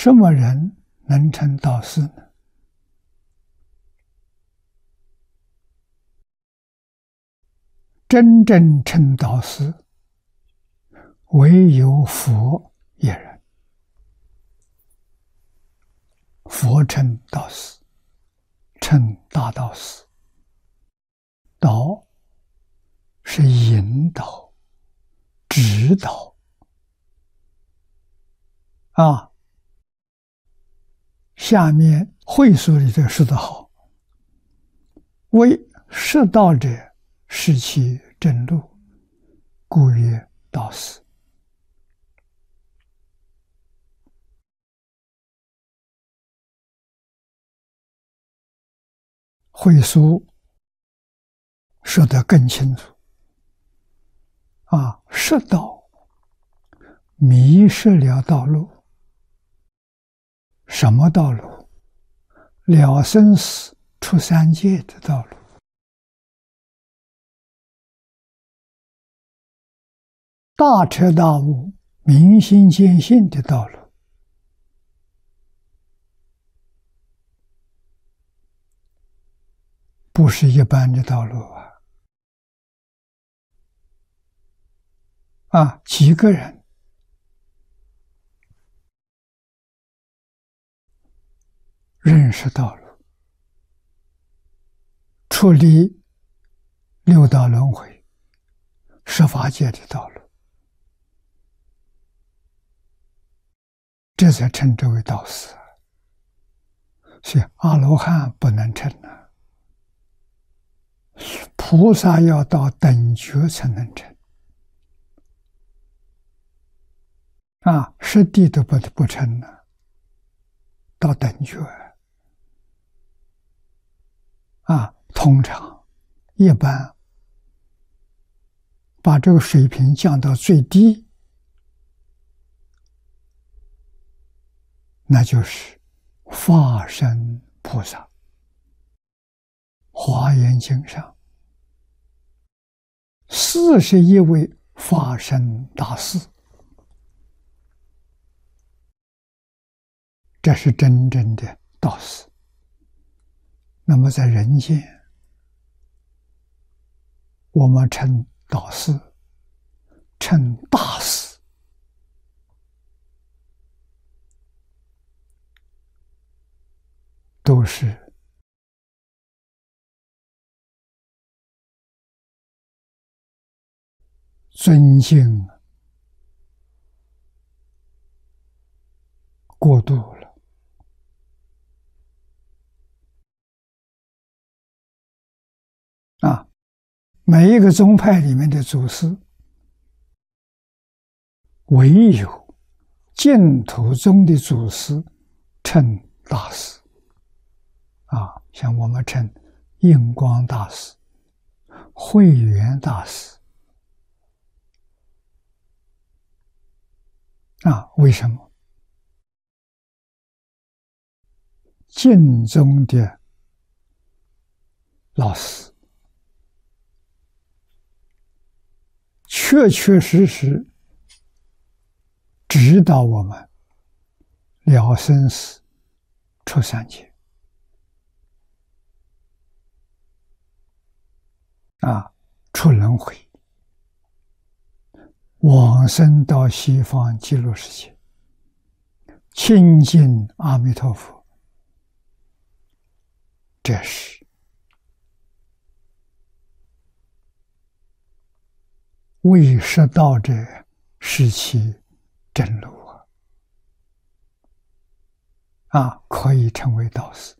什么人能成道士呢？真正成道士，唯有佛一人。佛成道士，成大道士。道是引导、指导啊。下面会所里头说得好：“为识道者，示其正路，故曰道士。”会所说得更清楚啊，识道迷失了道路。什么道路？了生死出三界的道路。大彻大悟、明心见性的道路。不是一般的道路啊！几个人认识道路，处理六道轮回、十法界的道路，这才称之为道士。所以阿罗汉不能成啊，菩萨要到等觉才能成啊，实地都不成呢，到等觉啊。通常一般把这个水平降到最低，那就是化身菩萨。华严经上41位化身大士，这是真正的道士。那么在人间，我们称道士，称大士，都是尊敬过度了啊！每一个宗派里面的祖师，唯有净土宗的祖师称大师啊，像我们称印光大师、慧远大师啊。为什么？净宗的老师确确实实指导我们了生死、出三界啊，出轮回，往生到西方极乐世界，亲近阿弥陀佛。这是为识道者示其正路啊，可以成为道士，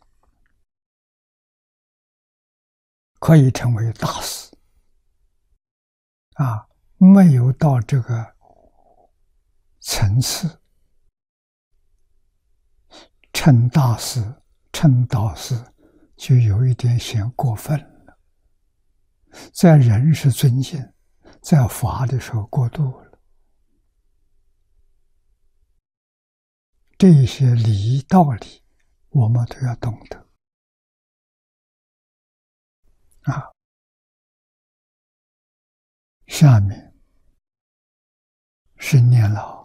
可以成为大师啊。没有到这个层次，称大师、称道士，就有一点嫌过分了。在人是尊敬，在法的时候过度了。这些礼仪道理，我们都要懂得啊。下面是念老。